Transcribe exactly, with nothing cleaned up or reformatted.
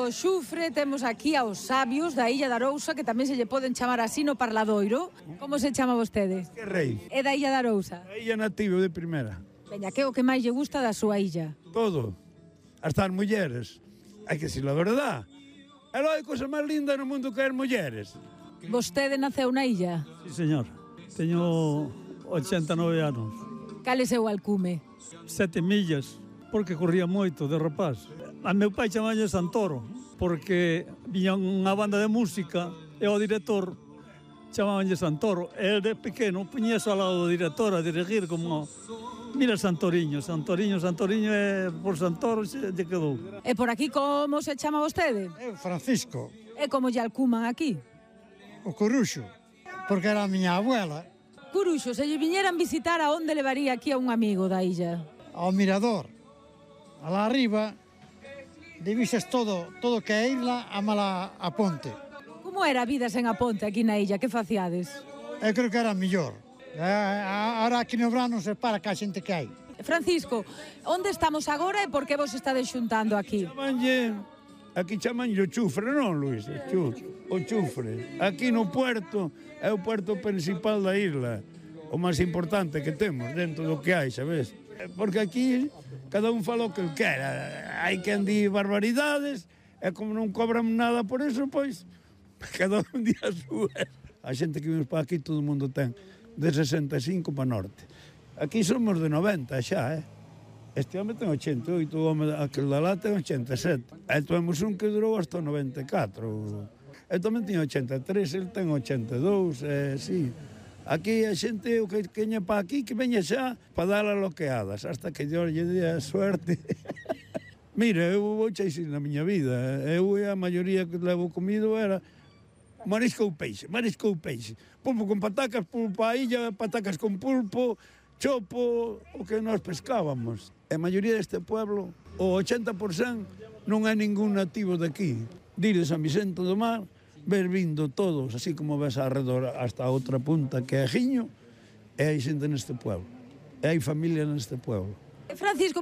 do Xufre, temos aquí aos sabios da Illa de Arousa, que tamén se lle poden chamar así no parladoiro. Como se chama vostede? Que rei. É da Illa de Arousa? A illa nativo de primeira. Veña, que é o que máis lle gusta da súa illa? Todo. Hasta as mulleres. Hai que decir a verdad. E logo hai cosa máis linda no mundo que as mulleres. Vostede naceu na illa? Sí, señor. Teño ochenta e nove anos. Cal é seu alcume? Sete millas, porque corría moito de rapaz. A meu pai chamalle Santoro, porque viña unha banda de música e o director chamabanlle Santoro. E el de pequeno puñese ao lado do director a dirigir como... Mira Santoriño, Santoriño, Santoriño e por Santoro se lle quedou. E por aquí como se chama vostede? Eu, Francisco, E como lle alcuman aquí? o Coruxo, porque era a miña abuela, Curuxo, se lle viñeran visitar, a onde levaría aquí a un amigo da illa? ao mirador. Alá arriba, divises todo, todo que é isla, a mala a ponte. Como era a vida sen a ponte aquí na illa? Que faciades? Eu creo que era mellor. Ahora aquí no verano se para que a xente que hai. Francisco, onde estamos agora e por que vos estades xuntando aquí? Chamanlle, aquí chamanlle o Chufre, non, Luis? O Chufre. O Chufre. Aquí no puerto, é o puerto principal da isla. O máis importante que temos dentro do que hai, sabes? Porque aquí cada un fala o que quera. Hai que andir barbaridades e como non cobran nada por eso, pois cada un día a súa. A xente que vimos para aquí todo o mundo ten de sesenta e cinco para norte. Aquí somos de noventa xa, eh? Este home ten ochenta e oito, o home aquel da lá ten ochenta e sete. E tuvemos un que durou hasta noventa e catro. Eu tamén tiña ochenta e tres, el ten ochenta e dous, e sí. Aquí a xente o que queña para aquí, que veña xa para dar as loqueadas, hasta que yo lle dé a suerte. Mira, eu vou xa dicir na miña vida, eu a maioría que levo comido era marisco ou peixe, marisco ou peixe. Pulpo con patacas, pulpo a illa, patacas con pulpo, chopo, o que nós pescábamos. A maioría deste pueblo, o ochenta por cento, non é ningún nativo daqui. Dir de San Vicente do Mar, ver vindo todos, así como ves alrededor hasta a outra punta que é Giño, e hai xente neste pueblo. E hai familia neste pueblo. Francisco,